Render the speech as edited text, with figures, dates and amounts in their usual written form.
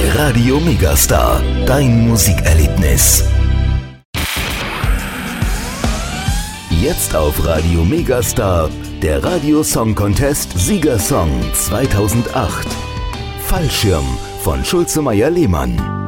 Radio Megastar, dein Musikerlebnis. Jetzt auf Radio Megastar, der Radio Song Contest Siegersong 2008. Fallschirm von Schulze Meyer-Lehmann.